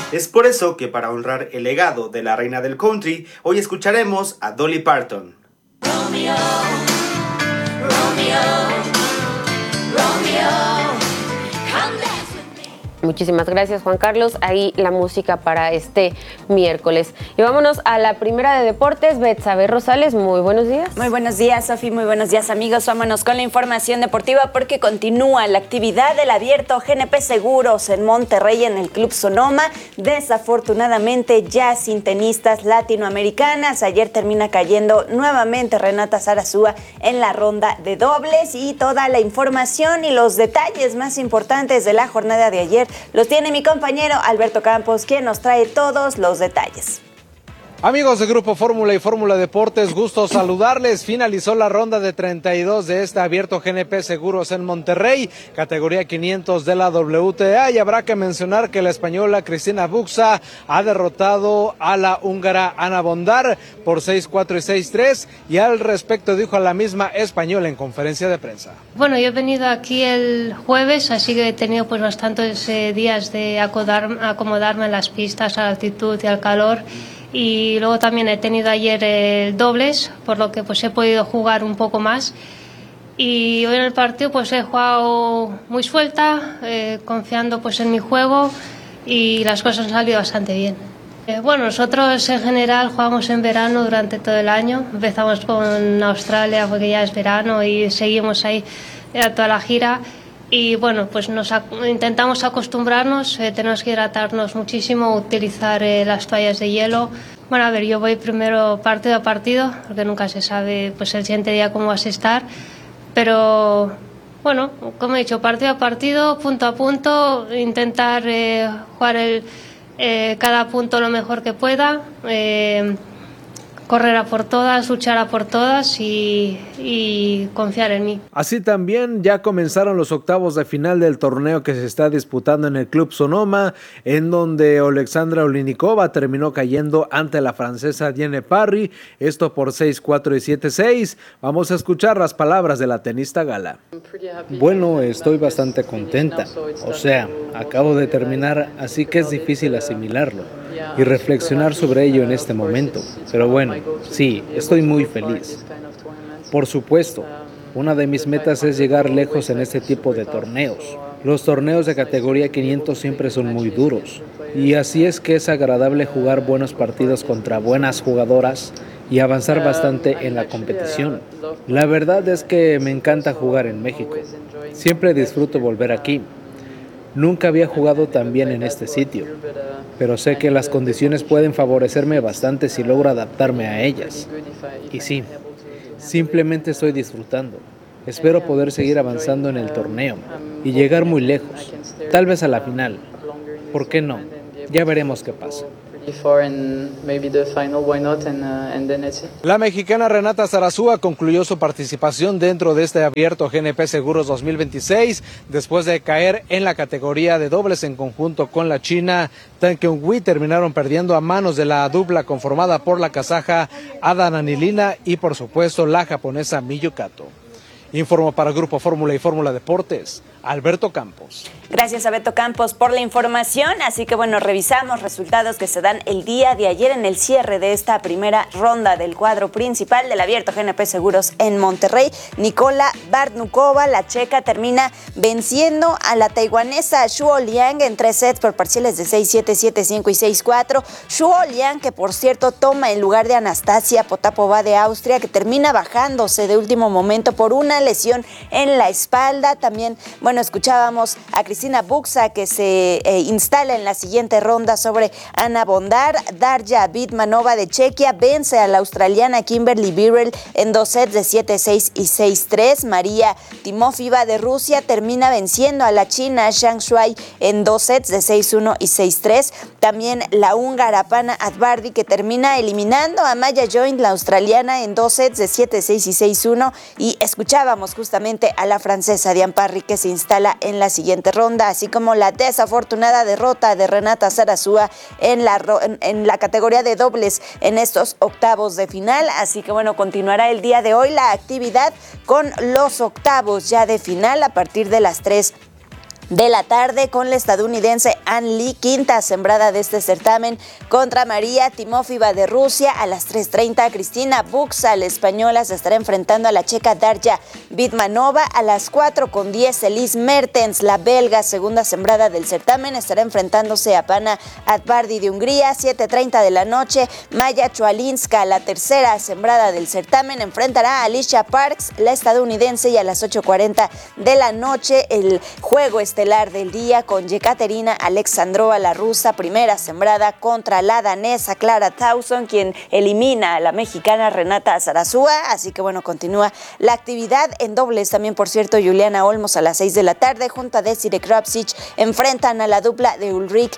Es por eso que para honrar el legado de la reina del country, hoy escucharemos a Dolly Parton. Romeo, Romeo, Romeo, come dance with me. Muchísimas gracias, Juan Carlos. Ahí la música para este miércoles. Y vámonos a la primera de deportes. Betsabe Rosales, muy buenos días. Muy buenos días, Sofi. Muy buenos días, amigos. Vámonos con la información deportiva porque continúa la actividad del abierto GNP Seguros en Monterrey en el Club Sonoma. Desafortunadamente, ya sin tenistas latinoamericanas. Ayer termina cayendo nuevamente Renata Zarazúa en la ronda de dobles y toda la información y los detalles más importantes de la jornada de ayer los tiene mi compañero Alberto Campos, quien nos trae todos los detalles. Amigos de Grupo Fórmula y Fórmula Deportes, gusto saludarles. Finalizó la ronda de 32 de este abierto GNP Seguros en Monterrey, categoría 500 de la WTA, y habrá que mencionar que la española Cristina Buxa ha derrotado a la húngara Ana Bondar por 6-4 y 6-3, y al respecto dijo a la misma española en conferencia de prensa. Bueno, yo he venido aquí el jueves, así que he tenido pues bastantes días de acomodarme en las pistas, a la altitud y al calor. Y luego también he tenido ayer dobles, por lo que pues he podido jugar un poco más. Y hoy en el partido pues he jugado muy suelta, confiando pues en mi juego, y las cosas han salido bastante bien. Bueno, nosotros en general jugamos en verano durante todo el año. Empezamos con Australia porque ya es verano y seguimos ahí toda la gira. Y bueno, pues intentamos acostumbrarnos, tenemos que hidratarnos muchísimo, utilizar las toallas de hielo. Bueno, a ver, yo voy primero partido a partido, porque nunca se sabe pues el siguiente día cómo vas a estar. Pero bueno, como he dicho, partido a partido, punto a punto, intentar jugar cada punto lo mejor que pueda. Correr a por todas, luchar a por todas y confiar en mí. Así también ya comenzaron los octavos de final del torneo que se está disputando en el Club Sonoma, en donde Alexandra Olinikova terminó cayendo ante la francesa Diane Parry, esto por 6-4 y 7-6. Vamos a escuchar las palabras de la tenista gala. Bueno, estoy bastante contenta. O sea, acabo de terminar, así que es difícil asimilarlo y reflexionar sobre ello en este momento. Pero bueno, sí, estoy muy feliz. Por supuesto, una de mis metas es llegar lejos en este tipo de torneos. Los torneos de categoría 500 siempre son muy duros, y así es que es agradable jugar buenos partidos contra buenas jugadoras y avanzar bastante en la competición. La verdad es que me encanta jugar en México. Siempre disfruto volver aquí. Nunca había jugado tan bien en este sitio, pero sé que las condiciones pueden favorecerme bastante si logro adaptarme a ellas. Y sí, simplemente estoy disfrutando. Espero poder seguir avanzando en el torneo y llegar muy lejos, tal vez a la final. ¿Por qué no? Ya veremos qué pasa. La mexicana Renata Zarazúa concluyó su participación dentro de este abierto GNP Seguros 2026 después de caer en la categoría de dobles en conjunto con la china Tan Keung-hui. Terminaron perdiendo a manos de la dupla conformada por la kazaja Ada Nanilina y por supuesto la japonesa Miyu Kato. Informo para Grupo Fórmula y Fórmula Deportes, Alberto Campos. Gracias a Beto Campos por la información. Así que bueno, revisamos resultados que se dan el día de ayer en el cierre de esta primera ronda del cuadro principal del abierto GNP Seguros en Monterrey. Nicola Bartnukova, la checa, termina venciendo a la taiwanesa Shuo Liang en 3 sets por parciales de 6-7, 7-5 y 6-4. Shuo Liang, que por cierto toma el lugar de Anastasia Potapova de Austria, que termina bajándose de último momento por una lesión en la espalda. También, bueno, escuchábamos a Cristina Buxa, que se instala en la siguiente ronda sobre Ana Bondar. Darja Bitmanova de Chequia vence a la australiana Kimberly Birrell en 2 sets de 7-6 y 6-3. María Timofeva de Rusia termina venciendo a la china Zhang Shuai en 2 sets de 6-1 y 6-3. También la húngara Pana Advardi, que termina eliminando a Maya Joint, la australiana, en 2 sets de 7-6 y 6-1. Y escuchábamos justamente a la francesa Diane Parry, que se instala en la siguiente ronda, así como la desafortunada derrota de Renata Zarazúa en la categoría de dobles en estos octavos de final. Así que bueno, continuará el día de hoy la actividad con los octavos ya de final a partir de las 3 de la tarde con la estadounidense Ann Lee, quinta sembrada de este certamen, contra María Timofeva de Rusia. A las 3:30, Cristina Buxa, la española, se estará enfrentando a la checa Darja Vidmanova. A las 4:10, Elise Mertens, la belga, segunda sembrada del certamen, estará enfrentándose a Pana Atbardi de Hungría. 7:30 de la noche, Maya Chualinska, la tercera sembrada del certamen, enfrentará a Alicia Parks, la estadounidense. Y a las 8:40 de la noche, el juego estelar del día con Yekaterina Alexandrova, la rusa, primera sembrada, contra la danesa Clara Tauson, quien elimina a la mexicana Renata Zarazúa. Así que bueno, continúa la actividad en dobles. También, por cierto, Juliana Olmos a las 6 de la tarde junto a Desiree Kropsic enfrentan a la dupla de Ulrik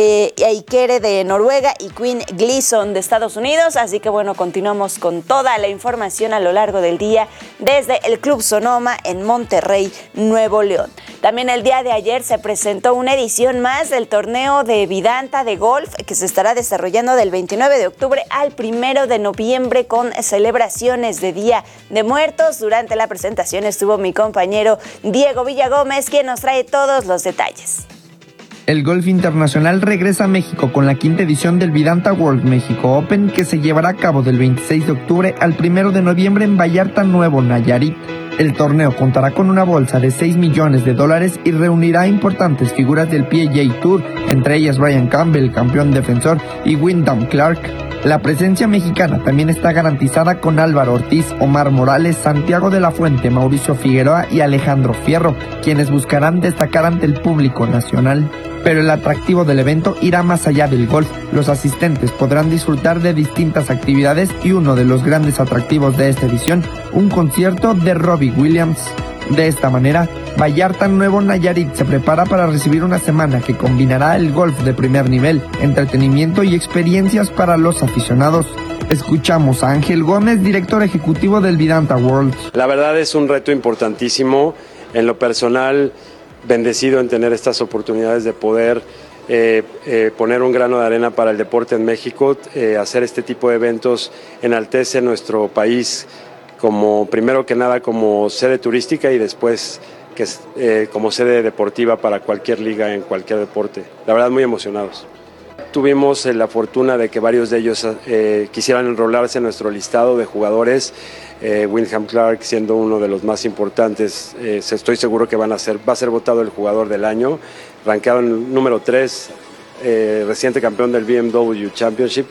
Eikere de Noruega y Quinn Gleason de Estados Unidos. Así que bueno, continuamos con toda la información a lo largo del día desde el Club Sonoma en Monterrey, Nuevo León. También el día de ayer se presentó una edición más del torneo de Vidanta de golf que se estará desarrollando del 29 de octubre al 1 de noviembre con celebraciones de Día de Muertos. Durante la presentación estuvo mi compañero Diego Villagómez, quien nos trae todos los detalles. El golf internacional regresa a México con la quinta edición del Vidanta World México Open, que se llevará a cabo del 26 de octubre al 1 de noviembre en Vallarta, Nuevo Nayarit. El torneo contará con una bolsa de $6 millones y reunirá a importantes figuras del PGA Tour, entre ellas Brian Campbell, campeón defensor, y Wyndham Clark. La presencia mexicana también está garantizada con Álvaro Ortiz, Omar Morales, Santiago de la Fuente, Mauricio Figueroa y Alejandro Fierro, quienes buscarán destacar ante el público nacional. Pero el atractivo del evento irá más allá del golf. Los asistentes podrán disfrutar de distintas actividades y uno de los grandes atractivos de esta edición, un concierto de Robbie Williams. De esta manera, Vallarta, Nuevo Nayarit se prepara para recibir una semana que combinará el golf de primer nivel, entretenimiento y experiencias para los aficionados. Escuchamos a Ángel Gómez, director ejecutivo del Vidanta World. La verdad es un reto importantísimo. En lo personal, bendecido en tener estas oportunidades de poder poner un grano de arena para el deporte en México. Hacer este tipo de eventos enaltece nuestro país como, primero que nada, como sede turística y después como sede deportiva para cualquier liga en cualquier deporte. La verdad, muy emocionados. Tuvimos la fortuna de que varios de ellos quisieran enrolarse en nuestro listado de jugadores. Wyndham Clark siendo uno de los más importantes, estoy seguro que va a ser votado el jugador del año, rankeado en el número 3, reciente campeón del BMW Championship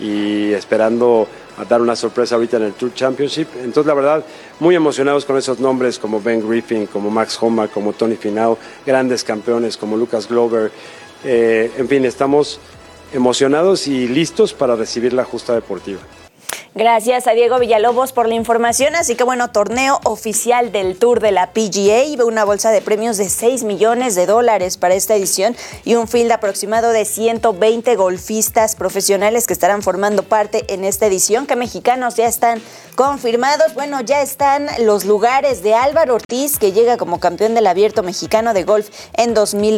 y esperando a dar una sorpresa ahorita en el Tour Championship. Entonces, la verdad, muy emocionados con esos nombres como Ben Griffin, como Max Homa, como Tony Finau, grandes campeones como Lucas Glover. En fin, estamos emocionados y listos para recibir la justa deportiva. Gracias a Diego Villalobos por la información. Así que bueno, torneo oficial del Tour de la PGA, una bolsa de premios de $6 millones para esta edición y un field aproximado de 120 golfistas profesionales que estarán formando parte en esta edición. ¿Qué mexicanos ya están confirmados? Bueno, ya están los lugares de Álvaro Ortiz, que llega como campeón del Abierto Mexicano de Golf en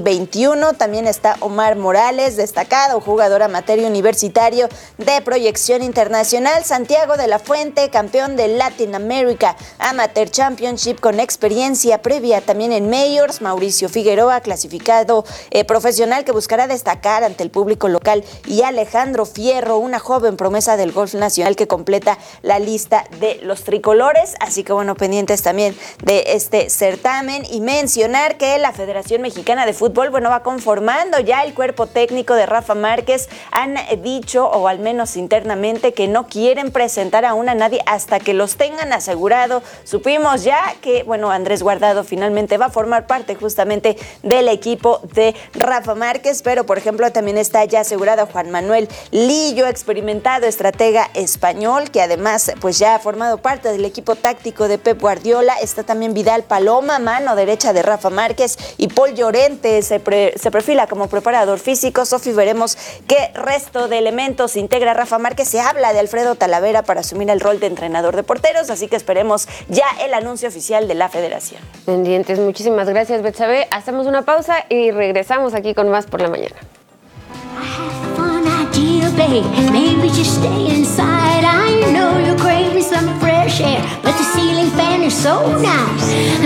2021. También está Omar Morales, destacado jugador amateur universitario de proyección internacional. Santiago de la Fuente, campeón del Latin America Amateur Championship con experiencia previa también en Majors. Mauricio Figueroa, clasificado profesional que buscará destacar ante el público local. Y Alejandro Fierro, una joven promesa del golf nacional que completa la lista de los tricolores. Así que bueno, pendientes también de este certamen. Y mencionar que la Federación Mexicana de Fútbol, bueno, va conformando ya el cuerpo técnico de Rafa Márquez. Han dicho, o al menos internamente, que no quieren presentar aún a nadie hasta que los tengan asegurado. Supimos ya que, bueno, Andrés Guardado finalmente va a formar parte justamente del equipo de Rafa Márquez, pero por ejemplo también está ya asegurado Juan Manuel Lillo, experimentado estratega español, que además pues ya ha formado parte del equipo táctico de Pep Guardiola. Está también Vidal Paloma, mano derecha de Rafa Márquez, y Paul Llorente se perfila como preparador físico. Sofi, veremos qué resto de elementos integra Rafa Márquez. Se habla de Alfredo Talavera para asumir el rol de entrenador de porteros, así que esperemos ya el anuncio oficial de la federación. Pendientes, muchísimas gracias, Betsabe. Hacemos una pausa y regresamos aquí con más por la mañana. Maybe just stay inside. I know you're craving some fresh air, but the ceiling fan is so nice.